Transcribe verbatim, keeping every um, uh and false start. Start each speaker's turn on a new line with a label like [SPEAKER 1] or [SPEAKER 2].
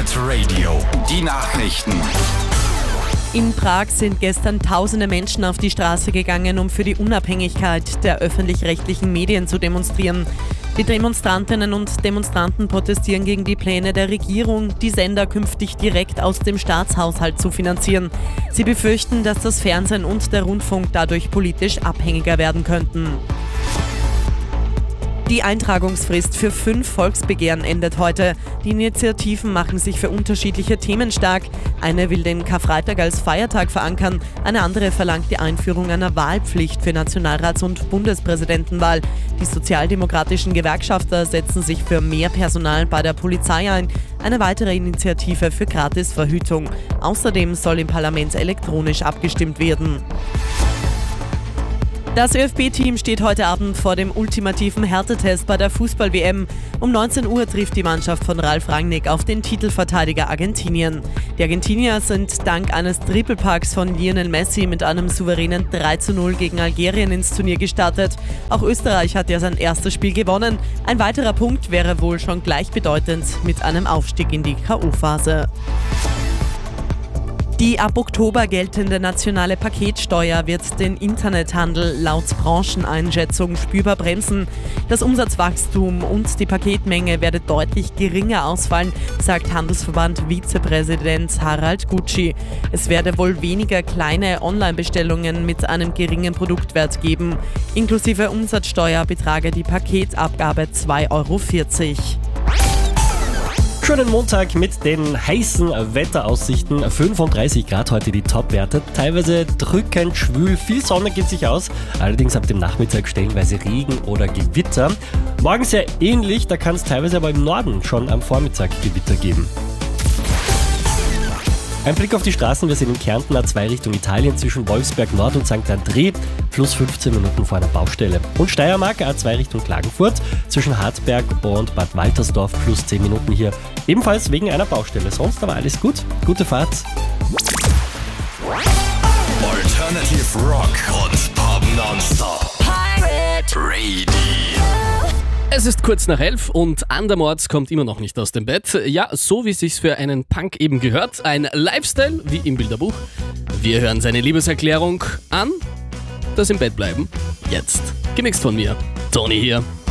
[SPEAKER 1] Hit Radio. Die Nachrichten.
[SPEAKER 2] In Prag sind gestern tausende Menschen auf die Straße gegangen, um für die Unabhängigkeit der öffentlich-rechtlichen Medien zu demonstrieren. Die Demonstrantinnen und Demonstranten protestieren gegen die Pläne der Regierung, die Sender künftig direkt aus dem Staatshaushalt zu finanzieren. Sie befürchten, dass das Fernsehen und der Rundfunk dadurch politisch abhängiger werden könnten. Die Eintragungsfrist für fünf Volksbegehren endet heute. Die Initiativen machen sich für unterschiedliche Themen stark. Eine will den Karfreitag als Feiertag verankern, eine andere verlangt die Einführung einer Wahlpflicht für Nationalrats- und Bundespräsidentenwahl. Die sozialdemokratischen Gewerkschafter setzen sich für mehr Personal bei der Polizei ein. Eine weitere Initiative für Gratisverhütung. Außerdem soll im Parlament elektronisch abgestimmt werden. Das ÖFB-Team steht heute Abend vor dem ultimativen Härtetest bei der Fußball-W M. Um neunzehn Uhr trifft die Mannschaft von Ralf Rangnick auf den Titelverteidiger Argentinien. Die Argentinier sind dank eines Trippelpacks von Lionel Messi mit einem souveränen drei zu null gegen Algerien ins Turnier gestartet. Auch Österreich hat ja sein erstes Spiel gewonnen. Ein weiterer Punkt wäre wohl schon gleichbedeutend mit einem Aufstieg in die K O-Phase. Die ab Oktober geltende nationale Paketsteuer wird den Internethandel laut Brancheneinschätzung spürbar bremsen. Das Umsatzwachstum und die Paketmenge werde deutlich geringer ausfallen, sagt Handelsverband-Vizepräsident Harald Gutschi. Es werde wohl weniger kleine Online-Bestellungen mit einem geringen Produktwert geben. Inklusive Umsatzsteuer betrage die Paketabgabe zwei Euro vierzig.
[SPEAKER 3] Schönen Montag mit den heißen Wetteraussichten. fünfunddreißig Grad heute die Topwerte. Teilweise drückend schwül, viel Sonne geht sich aus. Allerdings ab dem Nachmittag stellenweise Regen oder Gewitter. Morgen sehr ähnlich, da kann es teilweise aber im Norden schon am Vormittag Gewitter geben. Ein Blick auf die Straßen, wir sind in Kärnten A zwei Richtung Italien zwischen Wolfsberg Nord und Sankt André, plus fünfzehn Minuten vor einer Baustelle. Und Steiermark A zwei Richtung Klagenfurt zwischen Hartberg und Bad Waltersdorf, plus zehn Minuten hier, ebenfalls wegen einer Baustelle. Sonst aber alles gut, gute Fahrt.
[SPEAKER 1] Alternative Rock und Pop Nonstop. Pirate Radio.
[SPEAKER 4] Es ist kurz nach elf und Andermords kommt immer noch nicht aus dem Bett. Ja, so wie es sich für einen Punk eben gehört. Ein Lifestyle wie im Bilderbuch. Wir hören seine Liebeserklärung an. Das im Bett bleiben. Jetzt. Gemixt von mir. Toni hier.